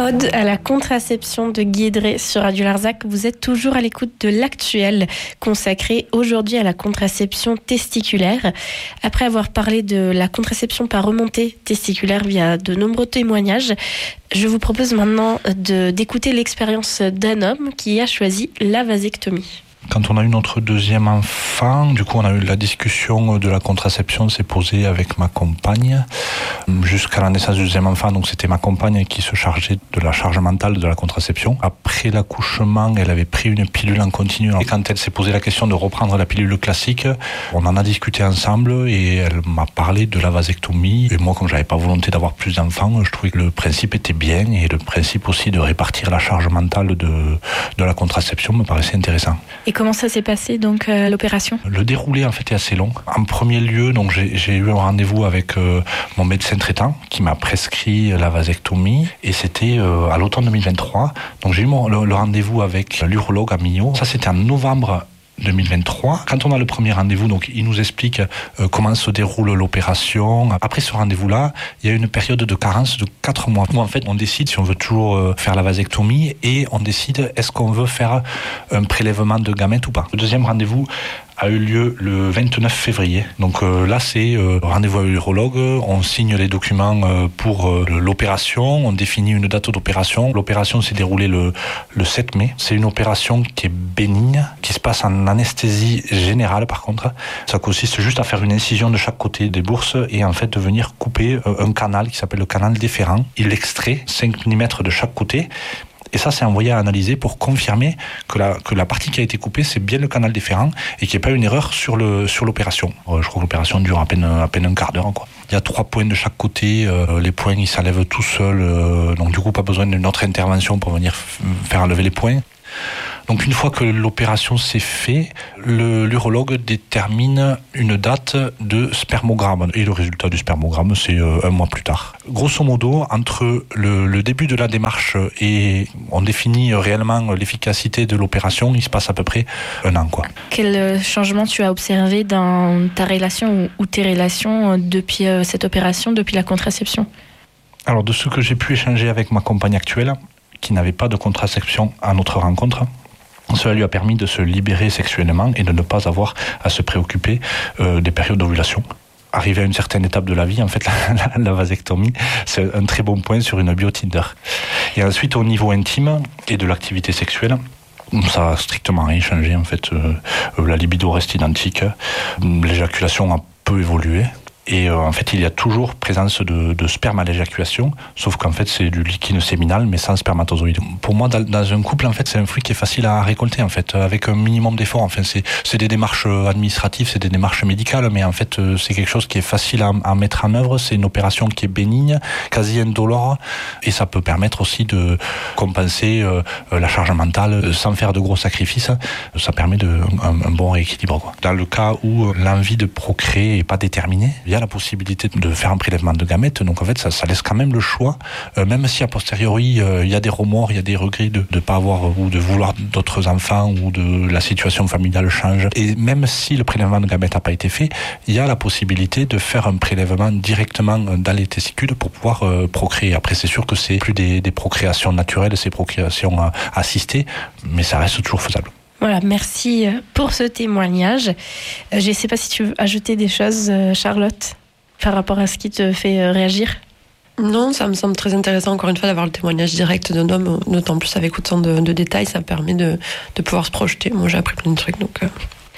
Ode à la contraception de Guy Drey sur Radio Larzac. Vous êtes toujours à l'écoute de l'actuel consacré aujourd'hui à la contraception testiculaire. Après avoir parlé de la contraception par remontée testiculaire via de nombreux témoignages, je vous propose maintenant d'écouter l'expérience d'un homme qui a choisi la vasectomie. Quand on a eu notre deuxième enfant, du coup on a eu la discussion de la contraception s'est posée avec ma compagne jusqu'à la naissance du deuxième enfant. Donc c'était ma compagne qui se chargeait de la charge mentale de la contraception. Après l'accouchement, elle avait pris une pilule en continu. Et quand elle s'est posé la question de reprendre la pilule classique, on en a discuté ensemble et elle m'a parlé de la vasectomie. Et moi, comme j'avais pas volonté d'avoir plus d'enfants, je trouvais que le principe était bien et le principe aussi de répartir la charge mentale de la contraception me paraissait intéressant. Et comment ça s'est passé donc l'opération ? Le déroulé en fait est assez long. En premier lieu, donc j'ai eu un rendez-vous avec mon médecin traitant qui m'a prescrit la vasectomie et c'était à l'automne 2023. Donc j'ai eu le rendez-vous avec l'urologue à Millau. Ça c'était en novembre 2023. Quand on a le premier rendez-vous, donc il nous explique comment se déroule l'opération. Après ce rendez-vous-là, il y a une période de carence de 4 mois où en fait on décide si on veut toujours faire la vasectomie et on décide est-ce qu'on veut faire un prélèvement de gamètes ou pas. Le deuxième rendez-vous a eu lieu le 29 février. Donc là, c'est rendez-vous avec l'urologue, on signe les documents pour l'opération, on définit une date d'opération. L'opération s'est déroulée le 7 mai. C'est une opération qui est bénigne, qui se passe en anesthésie générale par contre. Ça consiste juste à faire une incision de chaque côté des bourses et en fait de venir couper un canal qui s'appelle le canal déférent. Il extrait 5 mm de chaque côté. Et ça, c'est envoyé à analyser pour confirmer que la partie qui a été coupée, c'est bien le canal déférent et qu'il n'y ait pas une erreur sur l'opération. Je crois que l'opération dure à peine un quart d'heure, quoi. Il y a 3 points de chaque côté. Les points, ils s'enlèvent tout seuls. Donc du coup, pas besoin d'une autre intervention pour venir faire enlever les points. Donc une fois que l'opération s'est faite, l'urologue détermine une date de spermogramme. Et le résultat du spermogramme, c'est 1 mois plus tard. Grosso modo, entre le début de la démarche et on définit réellement l'efficacité de l'opération, il se passe à peu près 1 an, quoi. Quel changement tu as observé dans ta relation ou tes relations depuis cette opération, depuis la contraception ? Alors de ce que j'ai pu échanger avec ma compagne actuelle, qui n'avait pas de contraception à notre rencontre, cela lui a permis de se libérer sexuellement et de ne pas avoir à se préoccuper des périodes d'ovulation. Arrivé à une certaine étape de la vie, en fait, la vasectomie, c'est un très bon point sur une bio Tinder. Et ensuite, au niveau intime et de l'activité sexuelle, ça a strictement rien changé, en fait. La libido reste identique, l'éjaculation a peu évolué. Et en fait, il y a toujours présence de sperme à l'éjaculation, sauf qu'en fait, c'est du liquide séminal, mais sans spermatozoïdes. Pour moi, dans un couple, en fait, c'est un fruit qui est facile à récolter, en fait, avec un minimum d'efforts. Enfin, c'est des démarches administratives, c'est des démarches médicales, mais en fait, c'est quelque chose qui est facile à mettre en œuvre. C'est une opération qui est bénigne, quasi indolore, et ça peut permettre aussi de compenser la charge mentale sans faire de gros sacrifices. Ça permet un bon rééquilibre, quoi. Dans le cas où l'envie de procréer est pas déterminée, il y a la possibilité de faire un prélèvement de gamètes, donc en fait ça laisse quand même le choix, même si a posteriori il y a des remords, il y a des regrets de ne pas avoir ou de vouloir d'autres enfants ou de la situation familiale change, et même si le prélèvement de gamètes n'a pas été fait, il y a la possibilité de faire un prélèvement directement dans les testicules pour pouvoir procréer. Après c'est sûr que c'est plus des procréations naturelles, c'est procréations assistées, mais ça reste toujours faisable. Voilà, merci pour ce témoignage. Je ne sais pas si tu veux ajouter des choses, Charlotte, par rapport à ce qui te fait réagir. Non, ça me semble très intéressant, encore une fois, d'avoir le témoignage direct d'un homme, d'autant plus avec autant de détails, ça permet de pouvoir se projeter. Moi, j'ai appris plein de trucs, donc...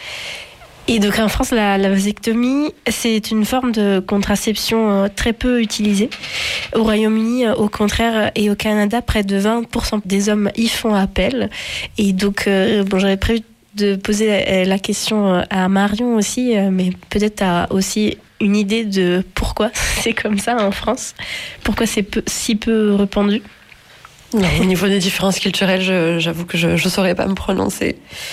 Et donc en France, la vasectomie, c'est une forme de contraception très peu utilisée. Au Royaume-Uni, au contraire, et au Canada, près de 20% des hommes y font appel. Et donc, j'avais prévu de poser la question à Marion aussi, mais peut-être tu as aussi une idée de pourquoi c'est comme ça en France. Pourquoi c'est si peu répandu. Non, au niveau des différences culturelles, j'avoue que je ne saurais pas me prononcer.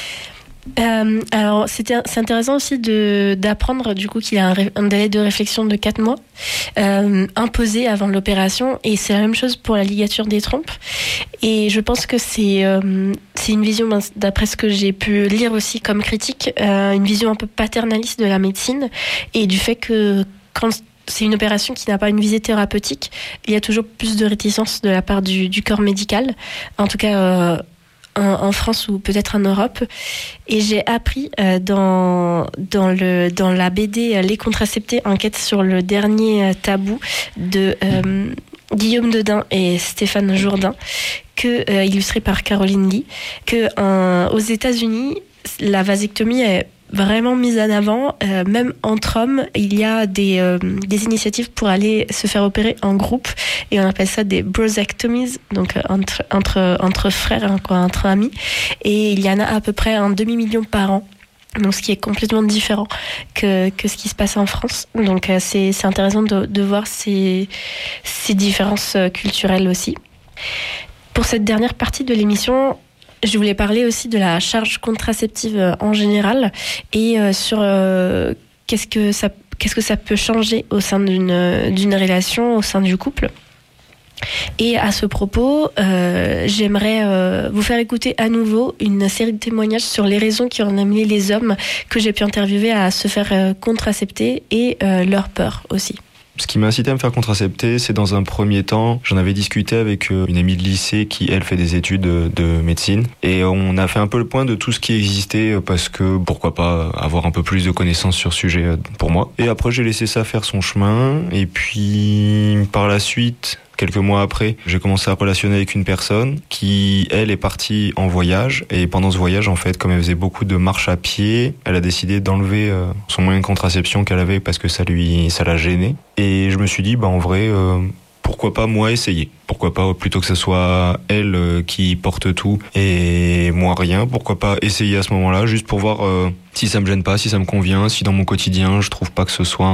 Alors c'est intéressant aussi d'apprendre du coup qu'il y a un délai de réflexion de 4 mois imposé avant l'opération, et c'est la même chose pour la ligature des trompes, et je pense que c'est une vision, d'après ce que j'ai pu lire aussi comme critique, une vision un peu paternaliste de la médecine et du fait que quand c'est une opération qui n'a pas une visée thérapeutique, il y a toujours plus de réticence de la part du corps médical, en tout cas en France ou peut-être en Europe. Et j'ai appris dans la BD Les Contraceptés, enquête sur le dernier tabou de Guillaume Dedin et Stéphane Jourdain, illustré par Caroline Lee, aux États-Unis, la vasectomie est vraiment mise en avant. Même entre hommes, il y a des initiatives pour aller se faire opérer en groupe, et on appelle ça des brosectomies, donc entre frères, entre amis, et il y en a à peu près 2 million par an. Donc, ce qui est complètement différent que ce qui se passe en France. Donc, c'est intéressant de voir ces différences culturelles aussi. Pour cette dernière partie de l'émission, je voulais parler aussi de la charge contraceptive en général et sur qu'est-ce que ça peut changer au sein d'une relation, au sein du couple. Et à ce propos, j'aimerais vous faire écouter à nouveau une série de témoignages sur les raisons qui ont amené les hommes que j'ai pu interviewer à se faire contracepter et leur peur aussi. Ce qui m'a incité à me faire contracepter, c'est dans un premier temps, j'en avais discuté avec une amie de lycée qui, elle, fait des études de médecine. Et on a fait un peu le point de tout ce qui existait parce que pourquoi pas avoir un peu plus de connaissances sur ce sujet pour moi. Et après, j'ai laissé ça faire son chemin. Et puis, par la suite, quelques mois après, j'ai commencé à relationner avec une personne qui, elle, est partie en voyage. Et pendant ce voyage, en fait, comme elle faisait beaucoup de marche à pied, elle a décidé d'enlever son moyen de contraception qu'elle avait parce que ça la gênait. Et je me suis dit, en vrai, pourquoi pas moi essayer ? Pourquoi pas, plutôt que ce soit elle qui porte tout et moi rien, pourquoi pas essayer à ce moment-là, juste pour voir si ça me gêne pas, si ça me convient, si dans mon quotidien, je trouve pas que ce soit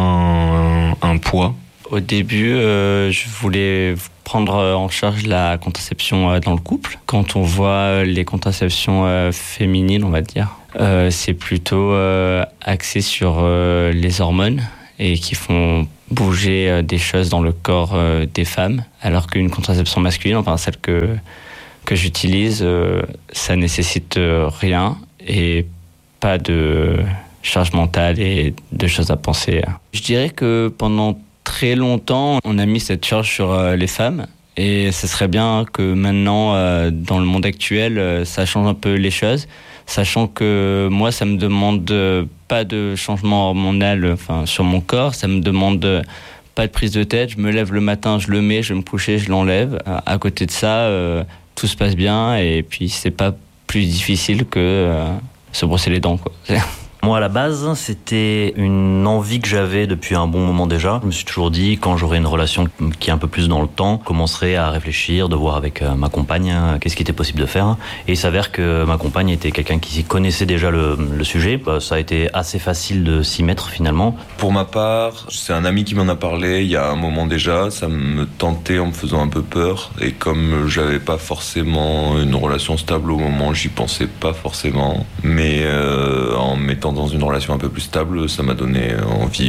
un poids. Au début, je voulais prendre en charge la contraception dans le couple. Quand on voit les contraceptions féminines, on va dire, c'est plutôt axé sur les hormones et qui font bouger des choses dans le corps des femmes, alors qu'une contraception masculine, enfin celle que j'utilise, ça nécessite rien et pas de charge mentale et de choses à penser. Je dirais que pendant très longtemps, on a mis cette charge sur les femmes et ce serait bien que maintenant, dans le monde actuel, ça change un peu les choses, sachant que moi, ça me demande pas de changement hormonal sur mon corps, ça me demande pas de prise de tête, je me lève le matin, je le mets, je vais me coucher, je l'enlève. À côté de ça, tout se passe bien et puis c'est pas plus difficile que se brosser les dents, quoi. Moi, à la base, c'était une envie que j'avais depuis un bon moment déjà. Je me suis toujours dit, quand j'aurai une relation qui est un peu plus dans le temps, je commencerai à réfléchir, de voir avec ma compagne qu'est-ce qui était possible de faire. Et il s'avère que ma compagne était quelqu'un qui connaissait déjà le sujet. Ça a été assez facile de s'y mettre finalement. Pour ma part, c'est un ami qui m'en a parlé il y a un moment déjà. Ça me tentait en me faisant un peu peur. Et comme j'avais pas forcément une relation stable au moment, j'y pensais pas forcément. Mais en mettant dans une relation un peu plus stable, ça m'a donné envie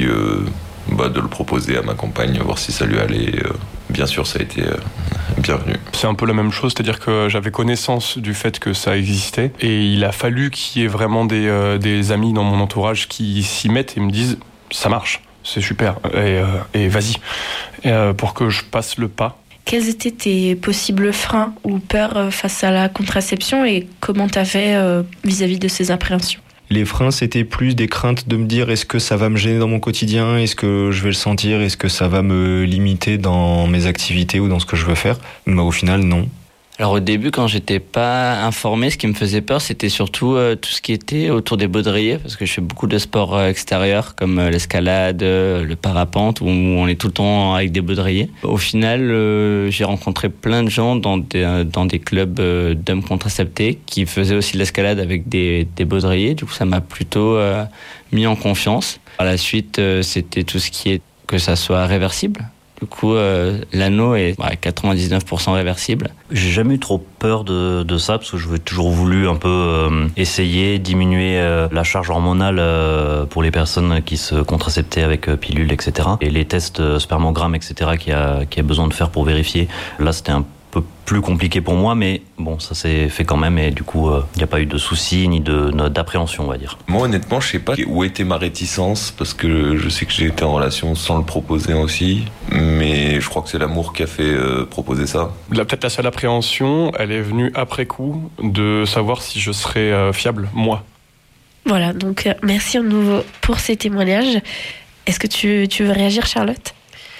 de le proposer à ma compagne, voir si ça lui allait. Bien sûr, ça a été bienvenu. C'est un peu la même chose, c'est-à-dire que j'avais connaissance du fait que ça existait et il a fallu qu'il y ait vraiment des amis dans mon entourage qui s'y mettent et me disent « ça marche, c'est super, et vas-y », pour que je passe le pas. Quels étaient tes possibles freins ou peurs face à la contraception et comment tu as fait vis-à-vis de ces appréhensions ? Les freins, c'était plus des craintes de me dire est-ce que ça va me gêner dans mon quotidien, est-ce que je vais le sentir, est-ce que ça va me limiter dans mes activités ou dans ce que je veux faire. Mais au final, non. Alors au début, quand j'étais pas informé, ce qui me faisait peur, c'était surtout tout ce qui était autour des baudriers, parce que je fais beaucoup de sports extérieurs, comme l'escalade, le parapente, où on est tout le temps avec des baudriers. Au final, j'ai rencontré plein de gens dans des clubs d'hommes contraceptés qui faisaient aussi de l'escalade avec des baudriers. Du coup, ça m'a plutôt mis en confiance. Par la suite, c'était tout ce qui est que ça soit réversible. Du coup, l'anneau est à 99% réversible. J'ai jamais eu trop peur de ça, parce que je toujours voulu un peu essayer, diminuer la charge hormonale pour les personnes qui se contraceptaient avec pilules, etc. Et les tests spermogrammes, etc., qu'il y a besoin de faire pour vérifier. Là, c'était un peu plus compliqué pour moi, mais bon, ça s'est fait quand même et du coup, il n'y a pas eu de soucis ni d'appréhension, on va dire. Moi, honnêtement, je sais pas où était ma réticence parce que je sais que j'ai été en relation sans le proposer aussi, mais je crois que c'est l'amour qui a fait proposer ça. Peut-être la seule appréhension, elle est venue après coup de savoir si je serais fiable, moi. Voilà, donc merci à nouveau pour ces témoignages. Est-ce que tu veux réagir, Charlotte ?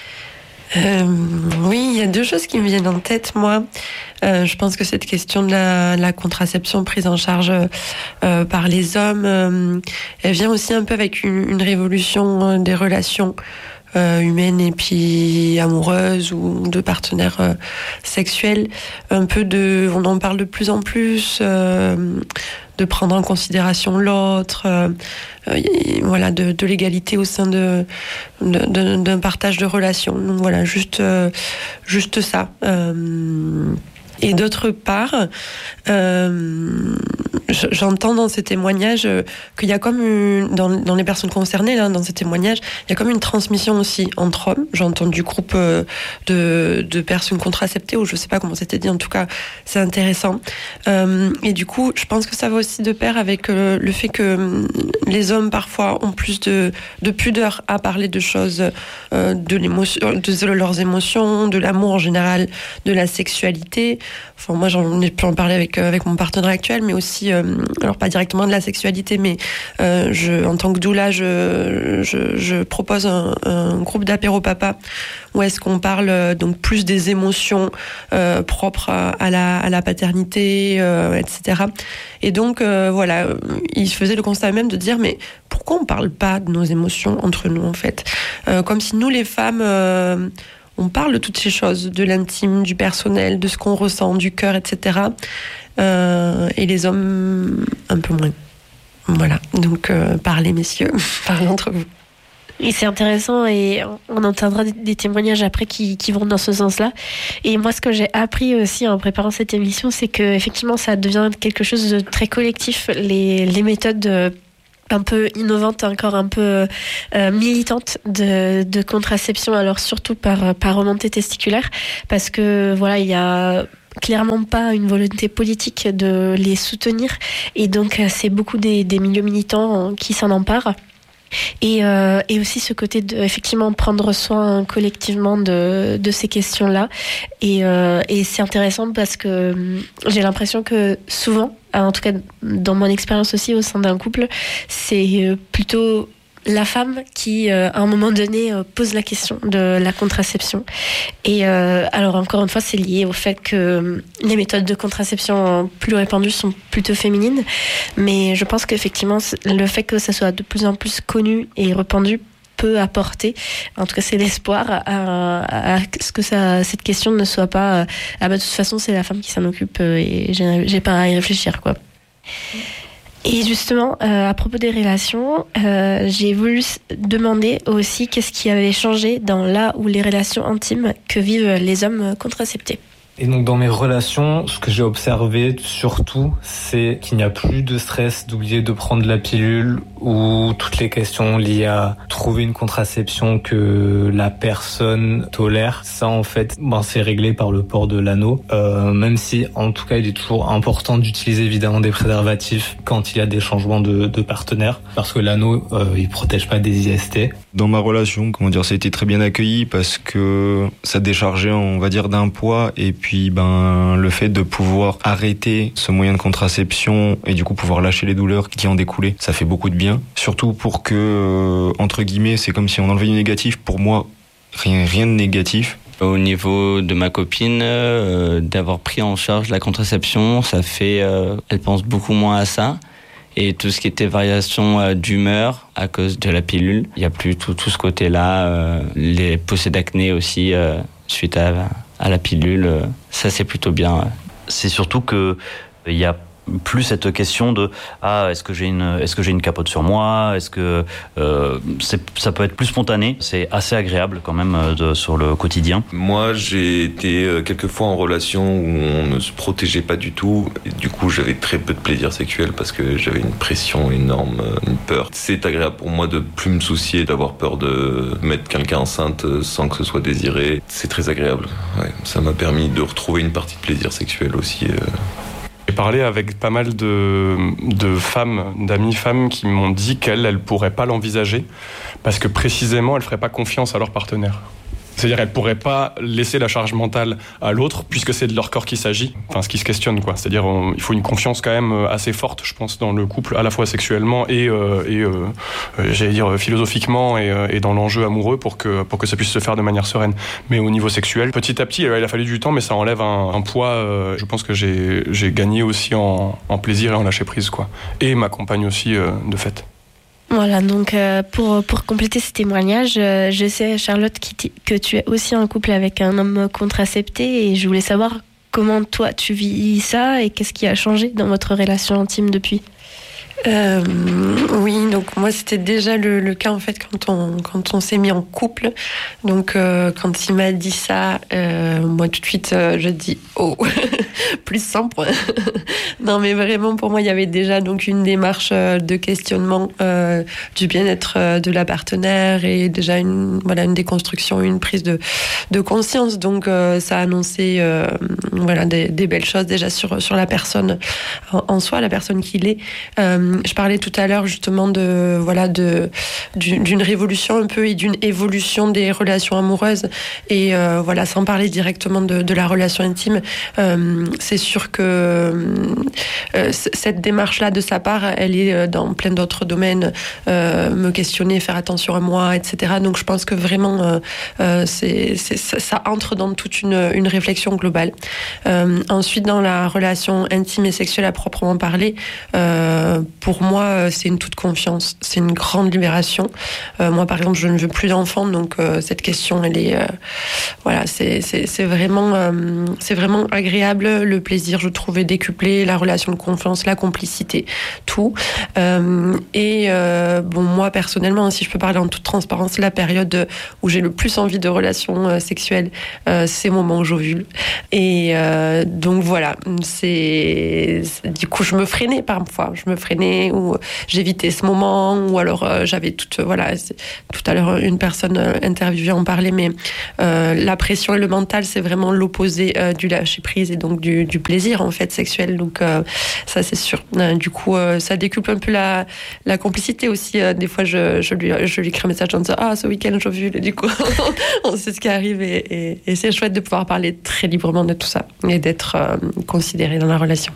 Oui, il y a deux choses qui me viennent en tête, moi. Je pense que cette question de la contraception prise en charge par les hommes, elle vient aussi un peu avec une révolution des relations humaines et puis amoureuses ou de partenaires sexuels. On en parle de plus en plus, de prendre en considération l'autre, voilà, de l'égalité au sein d'un partage de relations. Donc voilà, juste ça. Et d'autre part, j'entends dans ces témoignages qu'il y a comme dans les personnes concernées, là, dans ces témoignages, il y a comme une transmission aussi entre hommes. J'ai entendu groupe de personnes contraceptées, ou je sais pas comment c'était dit, en tout cas, c'est intéressant. Et du coup, je pense que ça va aussi de pair avec le fait que les hommes parfois ont plus de pudeur à parler de choses, de l'émotion, de leurs émotions, de l'amour en général, de la sexualité. Enfin, moi, j'en ai pu en parler avec mon partenaire actuel, mais aussi, alors pas directement de la sexualité, mais en tant que doula, je propose un groupe d'apéro papa où est-ce qu'on parle donc plus des émotions propres à la paternité, etc. Et donc voilà, il faisait le constat même de dire mais pourquoi on parle pas de nos émotions entre nous en fait, comme si nous les femmes on parle de toutes ces choses, de l'intime, du personnel, de ce qu'on ressent, du cœur, etc. Et les hommes, un peu moins. Voilà, donc parlez messieurs, parlez entre vous. Et c'est intéressant et on entendra des témoignages après qui vont dans ce sens-là. Et moi, ce que j'ai appris aussi en préparant cette émission, c'est que effectivement, ça devient quelque chose de très collectif. Les méthodes un peu innovante, encore un peu militante de contraception, alors surtout par remontée testiculaire, parce que voilà, il y a clairement pas une volonté politique de les soutenir, et donc c'est beaucoup des milieux militants qui s'en emparent. Et aussi ce côté de effectivement prendre soin collectivement de ces questions-là, et c'est intéressant parce que j'ai l'impression que souvent, en tout cas dans mon expérience aussi au sein d'un couple, c'est plutôt la femme qui, à un moment donné, pose la question de la contraception. Et alors, encore une fois, c'est lié au fait que les méthodes de contraception plus répandues sont plutôt féminines. Mais je pense qu'effectivement, le fait que ça soit de plus en plus connu et répandu peut apporter, en tout cas c'est l'espoir, à ce que cette question ne soit pas de toute façon c'est la femme qui s'en occupe et j'ai pas à y réfléchir, quoi. Et justement, à propos des relations, j'ai voulu demander aussi qu'est-ce qui avait changé dans les relations intimes que vivent les hommes contraceptés. Et donc dans mes relations, ce que j'ai observé surtout, c'est qu'il n'y a plus de stress d'oublier de prendre la pilule ou toutes les questions liées à trouver une contraception que la personne tolère. Ça en fait, c'est réglé par le port de l'anneau. Même si en tout cas il est toujours important d'utiliser évidemment des préservatifs quand il y a des changements de partenaire, parce que l'anneau il protège pas des IST. Dans ma relation, ça a été très bien accueilli parce que ça déchargeait, on va dire, d'un poids, et puis le fait de pouvoir arrêter ce moyen de contraception et du coup pouvoir lâcher les douleurs qui en découlaient, ça fait beaucoup de bien. Surtout pour que, entre guillemets, c'est comme si on enlevait du négatif. Pour moi, rien de négatif. Au niveau de ma copine, d'avoir pris en charge la contraception, ça fait, elle pense beaucoup moins à ça. Et tout ce qui était variation d'humeur à cause de la pilule, il n'y a plus tout ce côté-là. Les poussées d'acné aussi, suite à la pilule, ça c'est plutôt bien. C'est surtout que il y a plus cette question de est-ce que j'ai une capote sur moi, est-ce que ça peut être plus spontané, c'est assez agréable quand même sur le quotidien. Moi j'ai été quelques fois en relation où on ne se protégeait pas du tout et du coup j'avais très peu de plaisir sexuel parce que j'avais une pression énorme, une peur. C'est agréable pour moi de plus me soucier, d'avoir peur de mettre quelqu'un enceinte sans que ce soit désiré. C'est très agréable. Ouais, ça m'a permis de retrouver une partie de plaisir sexuel aussi. J'ai parlé avec pas mal de femmes, d'amies femmes qui m'ont dit qu'elles pourraient pas l'envisager parce que précisément elles feraient pas confiance à leur partenaire. C'est-à-dire qu'elles ne pourraient pas laisser la charge mentale à l'autre puisque c'est de leur corps qu'il s'agit, enfin ce qui se questionne quoi. C'est-à-dire il faut une confiance quand même assez forte, je pense, dans le couple, à la fois sexuellement et j'allais dire philosophiquement et dans l'enjeu amoureux pour que ça puisse se faire de manière sereine. Mais au niveau sexuel, petit à petit, il a fallu du temps, mais ça enlève un poids. Je pense que j'ai gagné aussi en plaisir et en lâcher prise quoi. Et ma compagne aussi de fait. Voilà, donc pour compléter ce témoignage, je sais, Charlotte, que tu es aussi en couple avec un homme contracepté et je voulais savoir comment toi tu vis ça et qu'est-ce qui a changé dans votre relation intime depuis. Oui, donc moi c'était déjà le cas en fait quand on s'est mis en couple. Donc quand il m'a dit ça, moi tout de suite je dis plus simple. Non mais vraiment pour moi il y avait déjà donc une démarche de questionnement du bien-être de la partenaire et déjà une déconstruction, une prise de conscience. Donc ça annonçait des belles choses déjà sur la personne en soi, la personne qu'il est. Je parlais tout à l'heure justement d'une révolution un peu et d'une évolution des relations amoureuses et sans parler directement de la relation intime, c'est sûr que cette démarche-là de sa part, elle est dans plein d'autres domaines, me questionner, faire attention à moi, etc. Donc je pense que vraiment ça entre dans toute une réflexion globale. Ensuite, dans la relation intime et sexuelle à proprement parler, pour moi, c'est une toute confiance, c'est une grande libération. Moi, par exemple, je ne veux plus d'enfants, donc cette question, elle est, c'est vraiment agréable. Le plaisir, je trouvais décuplé, la relation de confiance, la complicité, tout. Moi, personnellement, si je peux parler en toute transparence, la période où j'ai le plus envie de relations sexuelles, c'est au moment où j'ovule. Et donc voilà, du coup, je me freinais parfois, ou j'évitais ce moment, ou alors j'avais tout à l'heure une personne interviewée en parlait, mais la pression et le mental, c'est vraiment l'opposé du lâcher prise et donc du plaisir en fait sexuel. Donc ça c'est sûr. Du coup, ça décuple un peu la complicité aussi. Des fois, je lui écris un message en disant ce week-end j'ovule. Du coup, on sait ce qui arrive et c'est chouette de pouvoir parler très librement de tout ça et d'être considéré dans la relation.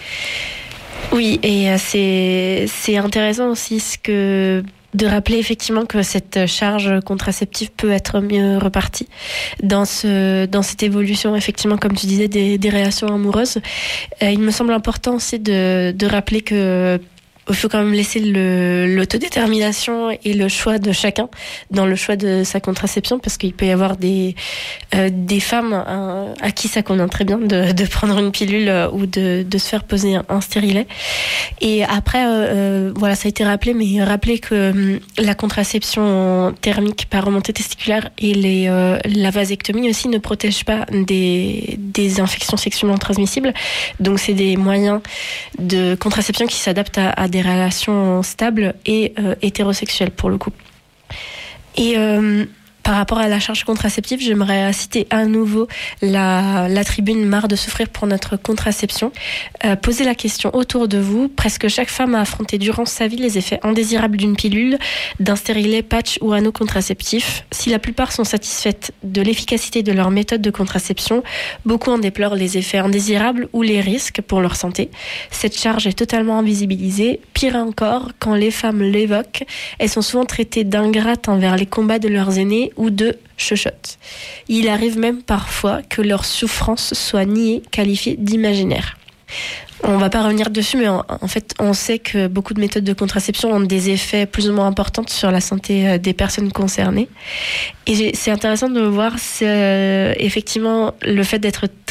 Oui, et c'est intéressant aussi de rappeler effectivement que cette charge contraceptive peut être mieux repartie dans cette évolution, effectivement, comme tu disais, des relations amoureuses. Il me semble important aussi de rappeler que il faut quand même laisser l'autodétermination et le choix de chacun dans le choix de sa contraception, parce qu'il peut y avoir des femmes à qui ça convient très bien de prendre une pilule ou de se faire poser un stérilet. Et après, ça a été rappelé, mais rappeler que la contraception thermique par remontée testiculaire et la vasectomie aussi ne protègent pas des infections sexuellement transmissibles. Donc c'est des moyens de contraception qui s'adaptent à des relations stables et hétérosexuelles pour le coup. Et par rapport à la charge contraceptive, j'aimerais citer à nouveau la tribune Marre de souffrir pour notre contraception. Posez la question autour de vous. Presque chaque femme a affronté durant sa vie les effets indésirables d'une pilule, d'un stérilet, patch ou anneau contraceptif. Si la plupart sont satisfaites de l'efficacité de leur méthode de contraception, beaucoup en déplorent les effets indésirables ou les risques pour leur santé. Cette charge est totalement invisibilisée. Pire encore, quand les femmes l'évoquent, elles sont souvent traitées d'ingrates envers les combats de leurs aînés ou de chochottes. Il arrive même parfois que leur souffrance soit niée, qualifiée d'imaginaire. On ne va pas revenir dessus, mais en fait, on sait que beaucoup de méthodes de contraception ont des effets plus ou moins importants sur la santé des personnes concernées. Et c'est intéressant de voir effectivement le fait d'être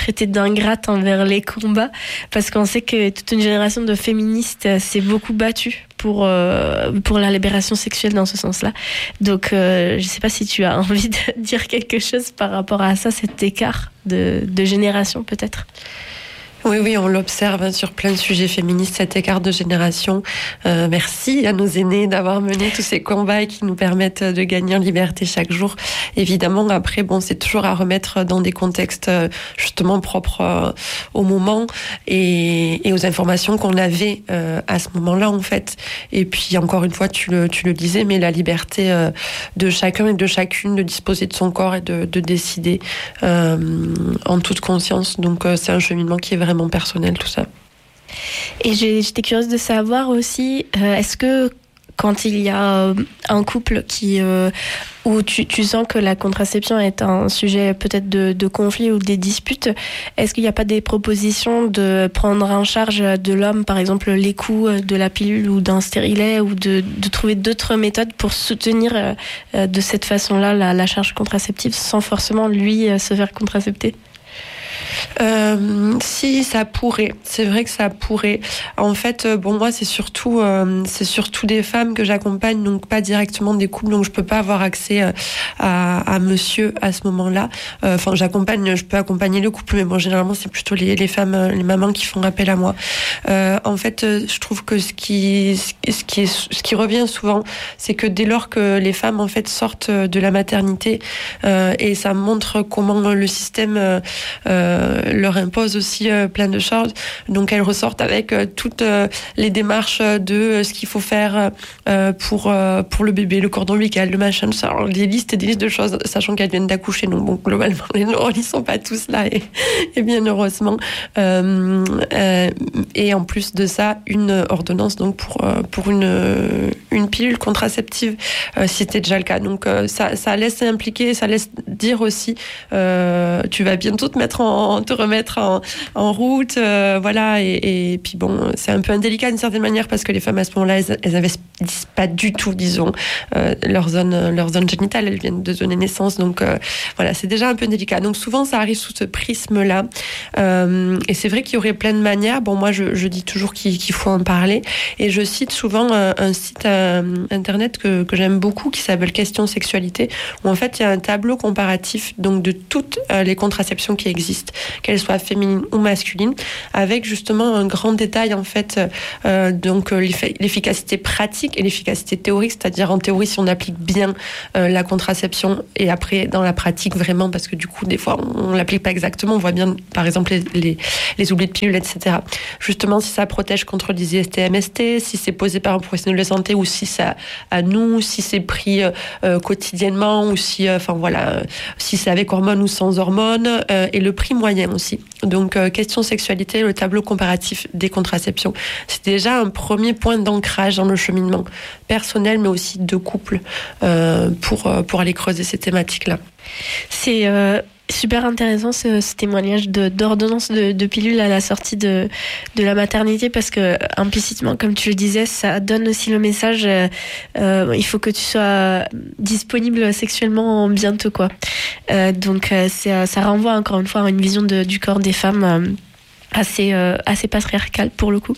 traitée d'ingrate envers les combats, parce qu'on sait que toute une génération de féministes s'est beaucoup battue pour la libération sexuelle dans ce sens-là. Donc, je ne sais pas si tu as envie de dire quelque chose par rapport à ça, cet écart de génération peut-être. Oui, on l'observe sur plein de sujets féministes, cet écart de génération. Merci à nos aînés d'avoir mené tous ces combats et qui nous permettent de gagner en liberté chaque jour. Évidemment, après, c'est toujours à remettre dans des contextes justement propres au moment et aux informations qu'on avait à ce moment-là, en fait. Et puis, encore une fois, tu le disais, mais la liberté de chacun et de chacune de disposer de son corps et de décider en toute conscience. Donc, c'est un cheminement qui est vraiment personnel, tout ça. Et j'étais curieuse de savoir aussi, est-ce que quand il y a un couple où tu sens que la contraception est un sujet peut-être de conflit ou des disputes, est-ce qu'il n'y a pas des propositions de prendre en charge de l'homme, par exemple les coûts de la pilule ou d'un stérilet, ou de trouver d'autres méthodes pour soutenir de cette façon-là la charge contraceptive sans forcément lui se faire contracepter? Si, ça pourrait. C'est vrai que ça pourrait. En fait, moi, c'est surtout des femmes que j'accompagne, donc pas directement des couples, donc je peux pas avoir accès à monsieur à ce moment-là. Je peux accompagner le couple, mais bon, généralement, c'est plutôt les femmes, les mamans qui font appel à moi. En fait, je trouve que ce qui revient souvent, c'est que dès lors que les femmes, en fait, sortent de la maternité, et ça montre comment le système leur impose aussi plein de choses. Donc elles ressortent avec toutes les démarches de ce qu'il faut faire pour le bébé, le cordon ombilical, le machin, tout ça. Alors, des listes et des listes de choses, sachant qu'elles viennent d'accoucher. Donc bon, globalement, les neurones, ils sont pas tous là, et bien heureusement. Et en plus de ça, une ordonnance donc pour une pilule contraceptive, si c'était déjà le cas. Donc ça laisse impliquer, ça laisse dire aussi, tu vas bientôt te remettre en route, voilà, et puis bon, c'est un peu indélicat d'une certaine manière, parce que les femmes à ce moment-là, elles investissent pas du tout, disons, leur zone génitale, elles viennent de donner naissance, donc voilà, c'est déjà un peu délicat. Donc souvent ça arrive sous ce prisme-là, et c'est vrai qu'il y aurait plein de manières. Bon, moi je dis toujours qu'il faut en parler, et je cite souvent un site internet que j'aime beaucoup, qui s'appelle Question Sexualité, où en fait il y a un tableau comparatif donc de toutes les contraceptions qui existent, qu'elles soient féminines ou masculines, avec justement un grand détail en fait, donc l'efficacité pratique et l'efficacité théorique, c'est-à-dire en théorie si on applique bien la contraception, et après dans la pratique vraiment, parce que du coup des fois on l'applique pas exactement, on voit bien par exemple les oublis de pilules, etc. Justement si ça protège contre les IST, MST, si c'est posé par un professionnel de santé, ou si ça à nous, si c'est pris quotidiennement, ou si si c'est avec hormones ou sans hormones, et le prix moyen aussi. Donc Question Sexualité, le tableau comparatif des contraceptions, c'est déjà un premier point d'ancrage dans le cheminement personnel, mais aussi de couple, pour aller creuser ces thématiques-là. C'est super intéressant ce témoignage d'ordonnance de pilule à la sortie de la maternité, parce que implicitement, comme tu le disais, ça donne aussi le message, il faut que tu sois disponible sexuellement bientôt, quoi. Donc ça renvoie encore une fois à une vision du corps des femmes assez patriarcale pour le coup.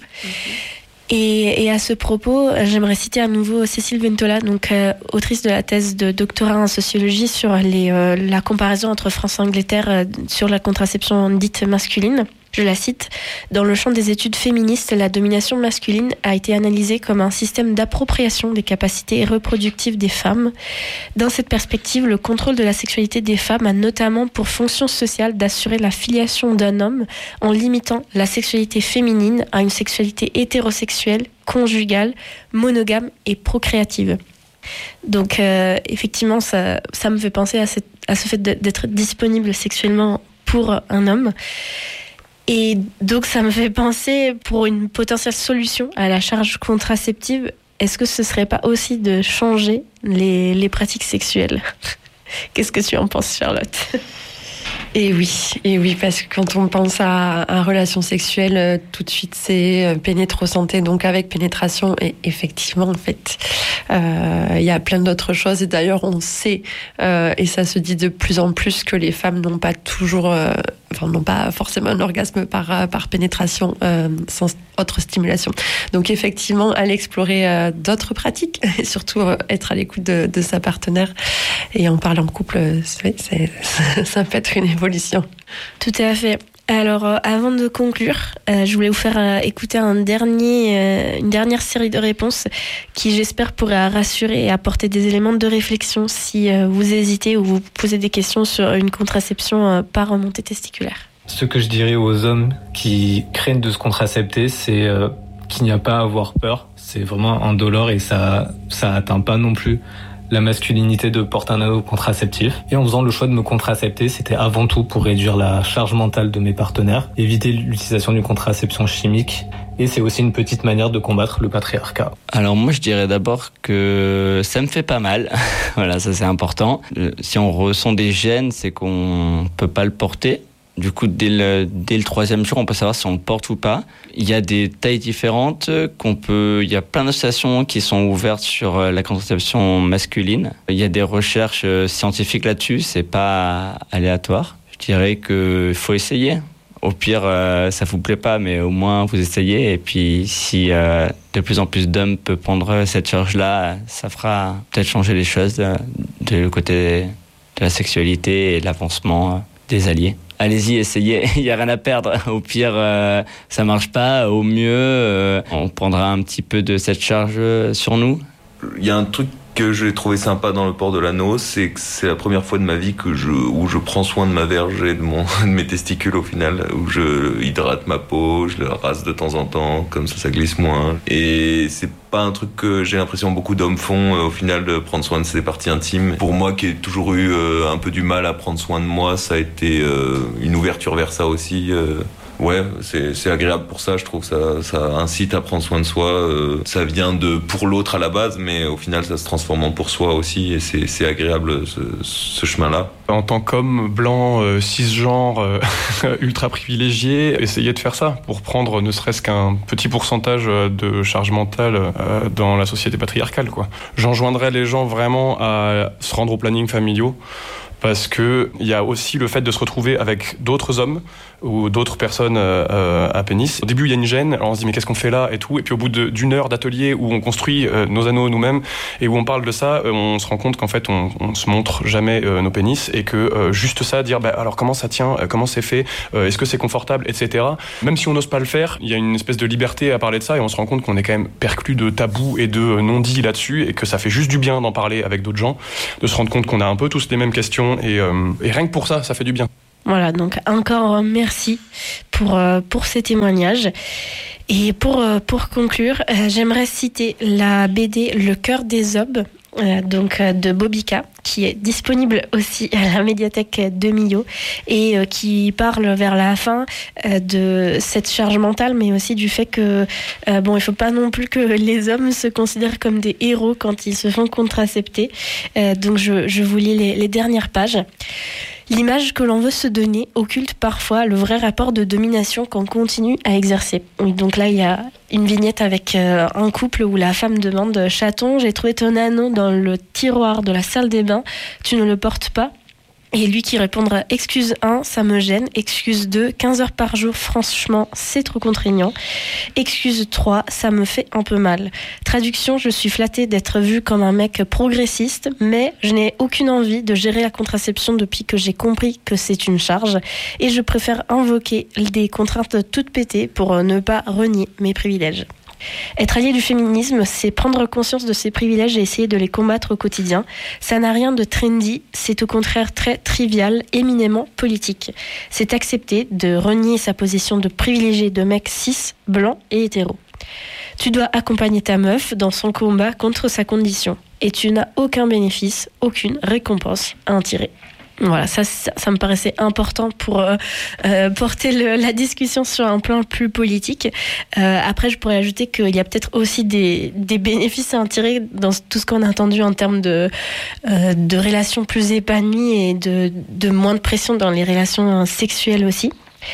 Et à ce propos, j'aimerais citer à nouveau Cécile Ventola, donc autrice de la thèse de doctorat en sociologie sur la comparaison entre France et Angleterre sur la contraception dite masculine. Je la cite: « Dans le champ des études féministes, la domination masculine a été analysée comme un système d'appropriation des capacités reproductives des femmes. Dans cette perspective, le contrôle de la sexualité des femmes a notamment pour fonction sociale d'assurer la filiation d'un homme en limitant la sexualité féminine à une sexualité hétérosexuelle, conjugale, monogame et procréative. » Donc effectivement, ça me fait penser à ce fait d'être disponible sexuellement pour un homme. Et donc, ça me fait penser, pour une potentielle solution à la charge contraceptive, est-ce que ce serait pas aussi de changer les pratiques sexuelles? Qu'est-ce que tu en penses, Charlotte? Et oui, parce que quand on pense à relations sexuelles, tout de suite c'est pénétro-santé, donc avec pénétration, et effectivement en fait il y a plein d'autres choses, et d'ailleurs on sait, et ça se dit de plus en plus, que les femmes n'ont pas toujours n'ont pas forcément un orgasme par pénétration sans autre stimulation. Donc effectivement, aller explorer d'autres pratiques et surtout être à l'écoute de sa partenaire et en parler en couple, ça peut être une évolution. Tout à fait. Alors, avant de conclure, je voulais vous faire écouter une dernière série de réponses qui, j'espère, pourra rassurer et apporter des éléments de réflexion si vous hésitez ou vous posez des questions sur une contraception par remontée testiculaire. Ce que je dirais aux hommes qui craignent de se contracepter, c'est qu'il n'y a pas à avoir peur. C'est vraiment indolore et ça atteint pas non plus la masculinité de porter un anneau contraceptif. Et en faisant le choix de me contracepter, c'était avant tout pour réduire la charge mentale de mes partenaires, éviter l'utilisation d'une contraception chimique. Et c'est aussi une petite manière de combattre le patriarcat. Alors moi je dirais d'abord que ça me fait pas mal. Voilà, ça c'est important. Si on ressent des gènes, c'est qu'on peut pas le porter. Du coup, dès le 3e jour, on peut savoir si on le porte ou pas. Il y a des tailles différentes il y a plein d'associations qui sont ouvertes sur la contraception masculine. Il y a des recherches scientifiques là-dessus, c'est pas aléatoire. Je dirais qu'il faut essayer. Au pire, ça vous plaît pas, mais au moins vous essayez. Et puis, si de plus en plus d'hommes peuvent prendre cette charge-là, ça fera peut-être changer les choses de côté de la sexualité et de l'avancement des alliés. Allez-y, essayez, il n'y a rien à perdre. Au pire, ça marche pas. Au mieux, on prendra un petit peu de cette charge sur nous. Il y a un truc que j'ai trouvé sympa dans le port de l'anneau, c'est que c'est la première fois de ma vie où je prends soin de ma verge et de mes testicules au final, où je hydrate ma peau, je le rase de temps en temps, comme ça glisse moins. Et c'est pas un truc que j'ai l'impression beaucoup d'hommes font au final, de prendre soin de ses parties intimes. Pour moi qui ai toujours eu un peu du mal à prendre soin de moi, ça a été une ouverture vers ça aussi. Ouais, c'est agréable pour ça, je trouve que ça incite à prendre soin de soi. Ça vient de pour l'autre à la base, mais au final ça se transforme en pour soi aussi, et c'est agréable ce chemin-là. En tant qu'homme blanc, cisgenre, ultra privilégié, essayez de faire ça pour prendre ne serait-ce qu'un petit pourcentage de charge mentale dans la société patriarcale, quoi. J'enjoindrais les gens vraiment à se rendre aux plannings familiaux, parce que il y a aussi le fait de se retrouver avec d'autres hommes ou d'autres personnes à pénis. Au début, il y a une gêne, alors on se dit mais qu'est-ce qu'on fait là et tout, et puis au bout d'une heure d'atelier où on construit nos anneaux nous-mêmes et où on parle de ça, on se rend compte qu'en fait on se montre jamais nos pénis, et que juste ça, dire alors comment ça tient, comment c'est fait, est-ce que c'est confortable, etc. Même si on n'ose pas le faire, il y a une espèce de liberté à parler de ça, et on se rend compte qu'on est quand même perclus de tabous et de non-dits là-dessus, et que ça fait juste du bien d'en parler avec d'autres gens, de se rendre compte qu'on a un peu tous les mêmes questions, et rien que pour ça fait du bien. Voilà, donc encore merci pour ces témoignages. Et pour conclure, j'aimerais citer la BD Le cœur des Obes, de Bobika, qui est disponible aussi à la médiathèque de Millau, et qui parle vers la fin de cette charge mentale, mais aussi du fait que il faut pas non plus que les hommes se considèrent comme des héros quand ils se font contracepter. Donc je vous lis les dernières pages. L'image que l'on veut se donner occulte parfois le vrai rapport de domination qu'on continue à exercer. Donc là, il y a une vignette avec un couple où la femme demande « Chaton, j'ai trouvé ton anneau dans le tiroir de la salle des bains, tu ne le portes pas ?» Et lui qui répondra « Excuse 1, ça me gêne. Excuse 2, 15 heures par jour, franchement, c'est trop contraignant. Excuse 3, ça me fait un peu mal. » Traduction, je suis flattée d'être vue comme un mec progressiste, mais je n'ai aucune envie de gérer la contraception depuis que j'ai compris que c'est une charge, et je préfère invoquer des contraintes toutes pétées pour ne pas renier mes privilèges. Être allié du féminisme, c'est prendre conscience de ses privilèges et essayer de les combattre au quotidien. Ça n'a rien de trendy, c'est au contraire très trivial, éminemment politique. C'est accepter de renier sa position de privilégié de mec cis, blanc et hétéro. Tu dois accompagner ta meuf dans son combat contre sa condition. Et tu n'as aucun bénéfice, aucune récompense à en tirer. Voilà, ça me paraissait important pour porter la discussion sur un plan plus politique. Après, je pourrais ajouter qu'il y a peut-être aussi des bénéfices à en tirer dans tout ce qu'on a entendu en termes de relations plus épanouies et de moins de pression dans les relations sexuelles aussi.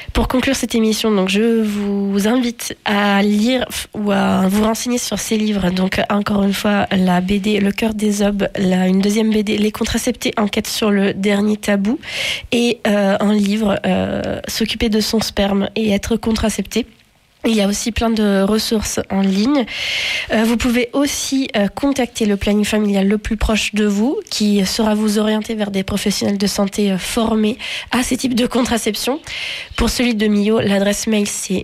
Pour conclure cette émission, donc je vous invite à lire ou à vous renseigner sur ces livres. Donc encore une fois, la BD Le cœur des Obes, une deuxième BD Les contraceptés, enquête sur le dernier tabou, et un livre S'occuper de son sperme et être contracepté. Il y a aussi plein de ressources en ligne. Vous pouvez aussi contacter le planning familial le plus proche de vous, qui saura vous orienter vers des professionnels de santé formés à ces types de contraception. Pour celui de Mio, l'adresse mail c'est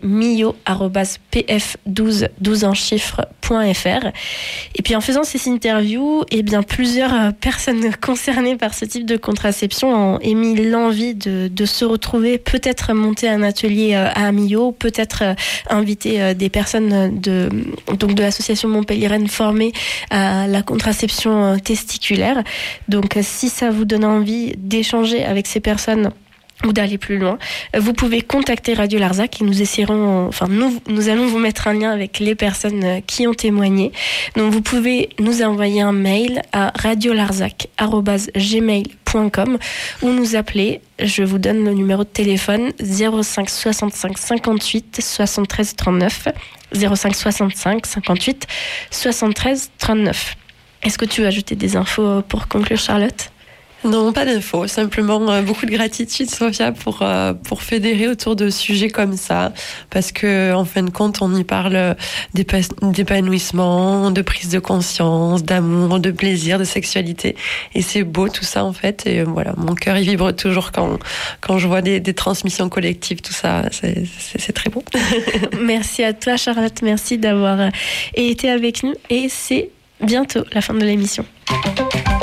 mio@pf1212enchiffres.fr. Et puis en faisant ces interviews, plusieurs personnes concernées par ce type de contraception ont émis l'envie de se retrouver, peut-être monter un atelier à Mio, peut-être inviter des personnes de l'association Montpelliéraine formée à la contraception testiculaire. Donc si ça vous donne envie d'échanger avec ces personnes ou d'aller plus loin, vous pouvez contacter Radio Larzac et nous allons vous mettre un lien avec les personnes qui ont témoigné. Donc vous pouvez nous envoyer un mail à radiolarzac@gmail.com ou nous appeler. Je vous donne le numéro de téléphone 05 65 58 73 39 05 65 58 73 39. Est-ce que tu veux ajouter des infos pour conclure, Charlotte ? Non, pas d'infos. Simplement beaucoup de gratitude, Sophia, pour fédérer autour de sujets comme ça, parce que en fin de compte, on y parle d'épanouissement, de prise de conscience, d'amour, de plaisir, de sexualité, et c'est beau tout ça en fait. Et voilà, mon cœur il vibre toujours quand je vois des transmissions collectives, tout ça, c'est très beau. Merci à toi, Charlotte. Merci d'avoir été avec nous, et c'est bientôt la fin de l'émission.